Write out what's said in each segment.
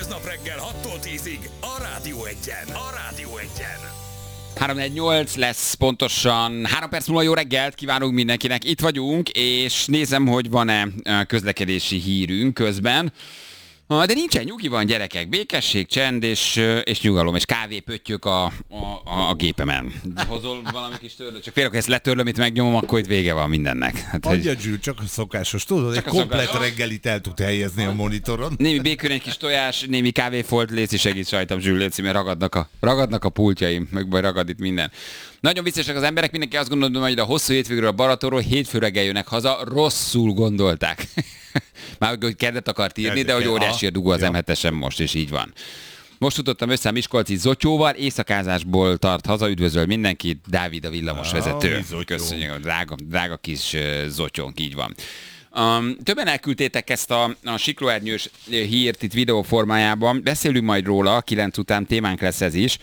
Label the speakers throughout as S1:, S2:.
S1: Hétköznap reggel 6-tól 10-ig a Rádió Egyen. A Rádió Egyen.
S2: 3-4-8 lesz pontosan. 3 perc múlva jó reggelt kívánunk mindenkinek. Itt vagyunk, és nézem, hogy van-e közlekedési hírünk közben. De nincsen, nyugi van, gyerekek. Békesség, csend és nyugalom, és kávépöttyök a gépemen. Hozol valami kis törlő? Csak félre, hogy ezt letörlöm, itt megnyomom, akkor itt vége van mindennek. Hát,
S3: adja, Zsül, csak a szokásos. Tudod, egy komplet reggelit el tud helyezni a monitoron.
S2: Némi békön, egy kis tojás, némi kávéfolt, léci segít rajtam, Zsül, léci, mert ragadnak a pultjaim, meg baj ragad itt minden. Nagyon viccesak az emberek, mindenki azt gondolja, hogy a hosszú hétvégről a Balatonról hétfő reggel jönnek haza, rosszul gondolták. Már hogy kedvet akart írni, de hogy óriási a dugó az M7-esen most, és így van. Most jutottam össze a Miskolci Zotyóval, éjszakázásból tart haza, üdvözöl mindenkit, Dávid a villamosvezető. Köszönjük, drága kis Zotyónk, így van. Többen elküldtétek ezt a siklóernyős hírt itt videóformájában, beszélünk majd róla, 9 után témánk lesz ez is,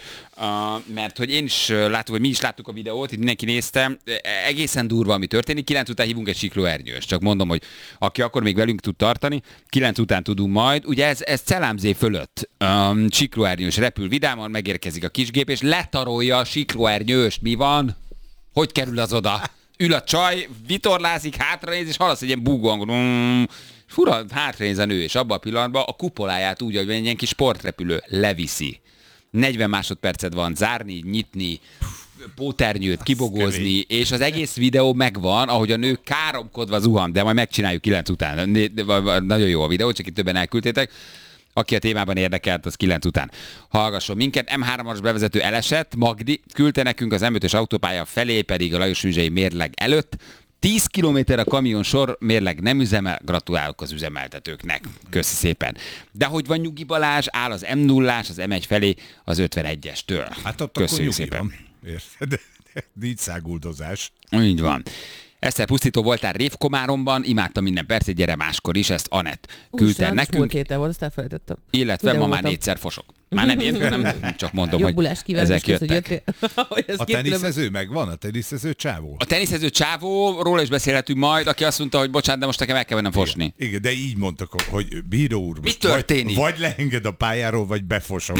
S2: mert hogy én is látom, hogy mi is láttuk a videót, itt mindenki nézte, egészen durva, ami történik, 9 után hívunk egy siklóernyős, csak mondom, hogy aki akkor még velünk tud tartani, 9 után tudunk majd, ugye ez Celámzé fölött siklóernyős repül vidáman, megérkezik a kisgép, és letarolja a siklóernyőst, mi van? Hogy kerül az oda? Ül a csaj, vitorlázik, hátranéz, és hallasz egy ilyen búgóhangot. Fura, hátranéz a nő, és abban a pillanatban a kupoláját úgy, hogy egy ilyen kis sportrepülő leviszi. 40 másodpercet van zárni, nyitni, póternyőt, kibogózni, és az egész videó megvan, ahogy a nő káromkodva zuhan, de majd megcsináljuk 9 után. Nagyon jó a videó, csak itt többen elküldtétek. Aki a témában érdekelt, az 9 után hallgasson minket. M3-as bevezető elesett, Magdi küldte nekünk az M5-ös autópálya felé, pedig a Lajos Műzsei mérleg előtt. 10 kilométer a kamion sor, mérleg nem üzemel, gratulálok az üzemeltetőknek. Köszi szépen. De hogy van Nyugi Balázs, áll az M0-ás, az M1 felé az 51-estől.
S3: Hát ott
S2: köszönjük
S3: akkor
S2: szépen.
S3: Érted? Nincs száguldozás.
S2: Így van. Eszter pusztító voltál Révkomáromban, imádtam minden percet, gyere máskor is, ezt Anett küldte nekünk.
S4: Múlt héten volt, azt elfelejtettem.
S2: Illetve ma már 4-szer fosok. Már nem értem, csak mondom, hogy ezek jöttek.
S3: A teniszező megvan? A teniszező csávó?
S2: A teniszező csávóról is beszélhetünk majd, aki azt mondta, hogy bocsánat, de most nekem el kell mennem fosni.
S3: Igen, de így mondtak, hogy bíró úr,
S2: mi történik?
S3: Vagy leenged a pályáról, vagy befosom.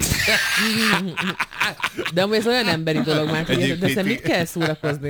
S4: De amúgy ez olyan emberi dolog már, hogy de mit kell szórakozni?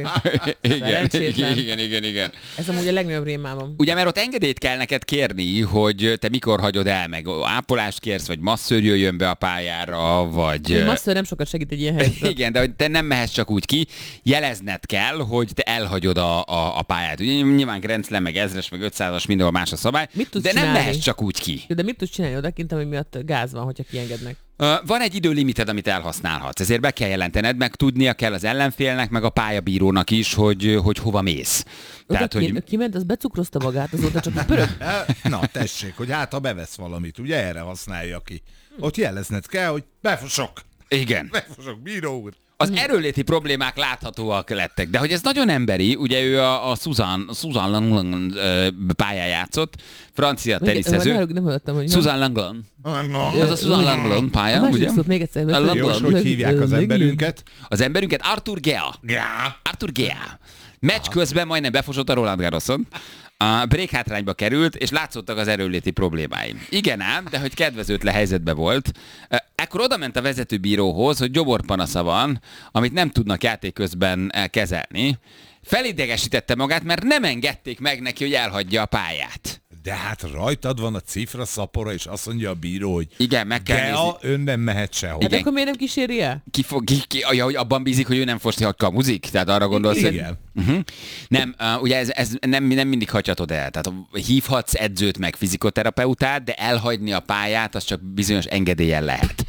S2: Igen.
S4: Ez amúgy a legnagyobb rémálom.
S2: Ugye, mert ott engedélyt kell neked kérni, hogy te mikor hagyod el, meg ápolást kérsz, vagy masszőr jöjjön be a pályára, vagy...
S4: A masszőr nem sokat segít egy ilyen helyzetben.
S2: Igen, de hogy te nem mehetsz csak úgy ki, jelezned kell, hogy te elhagyod a pályát. Ugye nyilván Grand Slam, meg 1000-es, meg 500-as, mindenhol más a szabály, de nem mehetsz csak úgy ki.
S4: De mit tudsz csinálni odakint, ami miatt gáz van, hogyha kiengednek?
S2: Van egy időlimited, amit elhasználhatsz, ezért be kell jelentened, meg tudnia kell az ellenfélnek, meg a pályabírónak is, hogy hova mész.
S4: Tehát, hogy... Kiment, az becukrozta magát, azóta csak pörög.
S3: Na, tessék, hogy hát ha bevesz valamit, ugye erre használja ki. Ott jelezned kell, hogy befosok.
S2: Igen.
S3: Befosok, bíró úr.
S2: Az erőléti problémák láthatóak lettek, de hogy ez nagyon emberi, ugye ő a Susan Langlan pályán játszott, francia teniszező.
S4: Nem hallottam, hogy...
S2: Susan Langlan. Ez a Susan Langlan pálya, ugye?
S4: Még egyszer.
S3: Jó, hogy hívják az emberünket?
S2: Az emberünket Arthur Gea. Arthur Gea. Meccs közben majdnem befosott a Roland Garroson. A break hátrányba került, és látszottak az erőléti problémáim. Igen ám, de hogy kedvezőtlen helyzetben volt. Ekkor oda ment a vezetőbíróhoz, hogy gyoborpanasza van, amit nem tudnak játék közben kezelni. Felidegesítette magát, mert nem engedték meg neki, hogy elhagyja a pályát.
S3: De hát rajtad van a cifra szapora, és azt mondja a bíró, hogy
S2: igen, meg kell nézni.
S3: Ön nem mehet sehol.
S4: Hát akkor miért nem kíséri el?
S2: Hogy abban bízik, hogy ő nem fosti, hogy kamuzik? Tehát arra gondolsz,
S3: igen.
S2: Hogy... Nem, ugye ez nem mindig hagyhatod el. Tehát hívhatsz edzőt meg fizikoterapeutát, de elhagyni a pályát, az csak bizonyos engedéllyel lehet.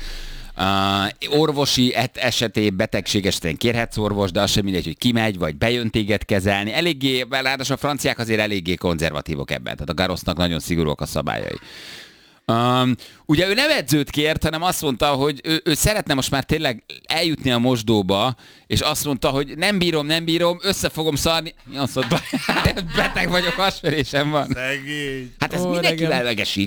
S2: Orvosi esetén, betegség esetén kérhetsz orvos, de az sem mindegy, hogy kimegy, vagy bejön téged kezelni. Eléggé, ráadásul a franciák azért eléggé konzervatívok ebben, tehát a Garrosznak nagyon szigorúak a szabályai. Ugye ő nem edzőt kért, hanem azt mondta, hogy ő szeretne most már tényleg eljutni a mosdóba, és azt mondta, hogy nem bírom, össze fogom szarni. Azt mondta, beteg vagyok, hasverésem van.
S3: Szegény.
S2: Hát ez mindenki lelegesik.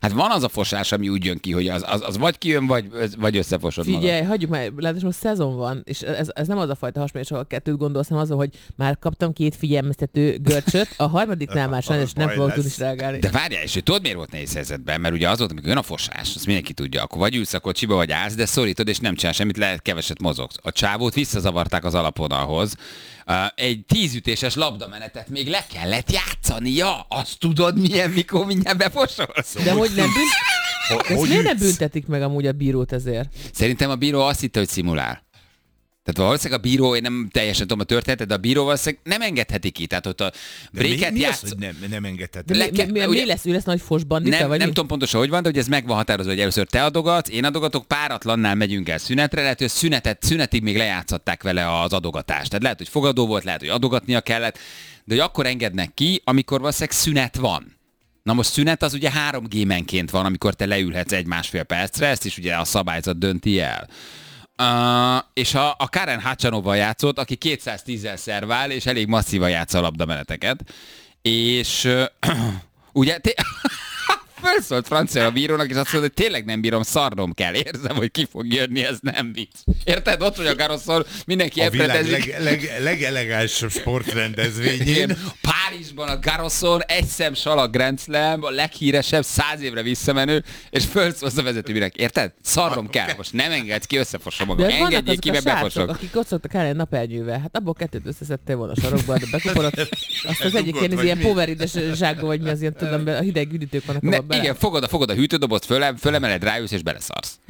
S2: Hát van az a fosás, ami úgy jön ki, hogy az vagy kijön, vagy összefosod magad.
S4: Figyelj, hagyjuk már, látás, most szezon van, és ez nem az a fajta hasonlás, ahol kettőt gondolsz, hanem azon, hogy már kaptam 2 figyelmeztető görcsöt, a harmadiknál már sajnos nem fogok tudni reagálni.
S2: De várjál, és hogy tudod, miért volt nehéz helyzetben? Mert ugye az volt, amikor jön a fosás, azt mindenki tudja, akkor vagy ülsz a kocsiba, vagy állsz, de szorítod, és nem csinál semmit, lehet keveset mozogsz. A csávót visszazavarták az alapvonalhoz. Egy 10 ütéses labdamenetet még le kellett játszania. Azt tudod, milyen, mikor mindjárt befosolsz?
S4: De hogy nem miért nem büntetik meg amúgy a bírót ezért?
S2: Szerintem a bíró azt hitte, hogy szimulál. Tehát valószínűleg a bíró, én nem teljesen tudom a történetet, de a bíró valószínűleg nem engedheti ki. Tehát ott a bréket
S3: mi az, hogy nem engedheti?
S4: Mi lesz, ő lesz nagy fos bandita?
S2: Nem tudom pontosan, hogy van, de hogy ez meg van határozva, hogy először te adogatsz, én adogatok, páratlannál megyünk el szünetre, lehet, hogy szünetig még lejátszották vele az adogatást. Tehát lehet, hogy fogadó volt, lehet, hogy adogatnia kellett, de hogy akkor engednek ki, amikor valószínűleg szünet van. Na most szünet az ugye 3 gémenként van, amikor te leülhetsz 1-1,5 percre, ezt is ugye a szabályzat dönti el. És a Karen Hacsanova játszott, aki 210-zel szervál, és elég masszívan játsza a labdameneteket. És ugye felszólt francia a bírónak, és azt mondta, hogy tényleg nem bírom, szarnom kell. Érzem, hogy ki fog jönni, ez nem vicc. Érted? Ott vagy a Garosson, mindenki
S3: elfredezik. A világ legelegánsabb sportrendezvényén.
S2: Párizsban a Garosson, egy szem salag Grand Slam, a leghíresebb, 100 évre visszamenő, és felszólsz a vezetőbírónak. Érted? Szarnom kell. Most nem engedsz ki, összefosom magam. Engedjék ki, mert befosok.
S4: Akik ott szoktak állni napernyővel, hát abból 2 összeszedtél volna a sarokba, de bekuporod. Azt az egyik ilyen poverides zsákba, vagy mi az ilyen, tudom, a hideg üdítők vannak.
S2: Igen, fogod a hűtődobot, fölemeled, ráülsz és beleszarsz.